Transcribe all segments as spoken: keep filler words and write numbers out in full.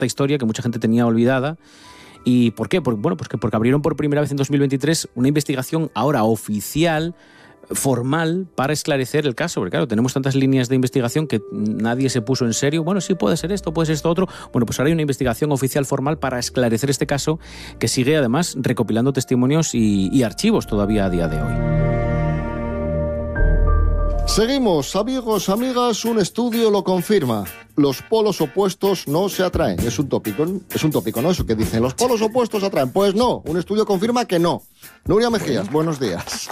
esta historia que mucha gente tenía olvidada. ¿Y por qué? Porque, bueno, pues que porque abrieron por primera vez en dos mil veintitrés una investigación ahora oficial, formal, para esclarecer el caso. Porque claro, tenemos tantas líneas de investigación que nadie se puso en serio. Bueno, sí, puede ser esto, puede ser esto otro. Bueno, pues ahora hay una investigación oficial formal para esclarecer este caso, que sigue además recopilando testimonios y, y archivos todavía a día de hoy. Seguimos, amigos, amigas, un estudio lo confirma. Los polos opuestos no se atraen. Es un tópico, es un tópico, ¿no? Eso que dicen, los polos opuestos atraen. Pues no, un estudio confirma que no. Nuria Mejías, buenos días.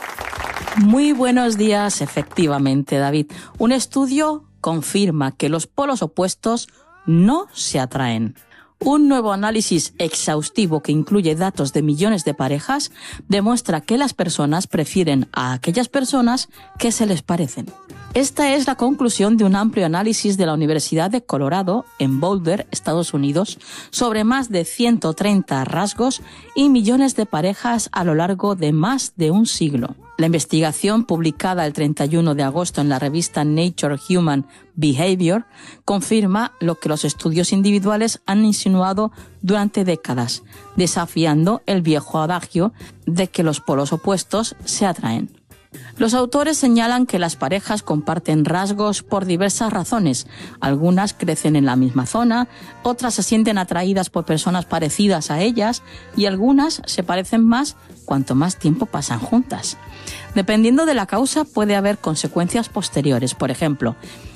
Muy buenos días, efectivamente, David. Un estudio confirma que los polos opuestos no se atraen. Un nuevo análisis exhaustivo que incluye datos de millones de parejas demuestra que las personas prefieren a aquellas personas que se les parecen. Esta es la conclusión de un amplio análisis de la Universidad de Colorado, en Boulder, Estados Unidos, sobre más de ciento treinta rasgos y millones de parejas a lo largo de más de un siglo. La investigación, publicada el treinta y uno de agosto en la revista Nature Human Behavior, confirma lo que los estudios individuales han insinuado durante décadas, desafiando el viejo adagio de que los polos opuestos se atraen. Los autores señalan que las parejas comparten rasgos por diversas razones. Algunas crecen en la misma zona, otras se sienten atraídas por personas parecidas a ellas y algunas se parecen más cuanto más tiempo pasan juntas. Dependiendo de la causa, puede haber consecuencias posteriores. Por ejemplo,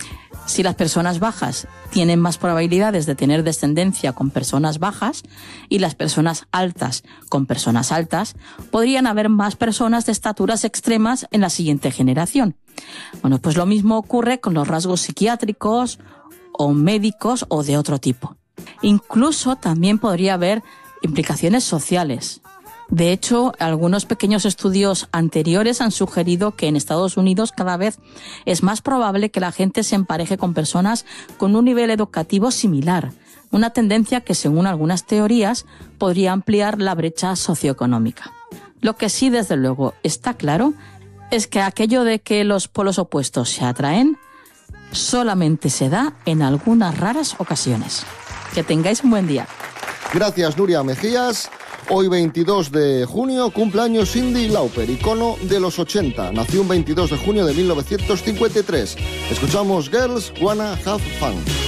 si las personas bajas tienen más probabilidades de tener descendencia con personas bajas y las personas altas con personas altas, podrían haber más personas de estaturas extremas en la siguiente generación. Bueno, pues lo mismo ocurre con los rasgos psiquiátricos o médicos o de otro tipo. Incluso también podría haber implicaciones sociales. De hecho, algunos pequeños estudios anteriores han sugerido que en Estados Unidos cada vez es más probable que la gente se empareje con personas con un nivel educativo similar, una tendencia que, según algunas teorías, podría ampliar la brecha socioeconómica. Lo que sí, desde luego, está claro es que aquello de que los polos opuestos se atraen solamente se da en algunas raras ocasiones. Que tengáis un buen día. Gracias, Nuria Mejías. Hoy, veintidós de junio, cumpleaños Cyndi Lauper, icono de los ochenta. Nació un veintidós de junio de mil novecientos cincuenta y tres. Escuchamos Girls Wanna Have Fun.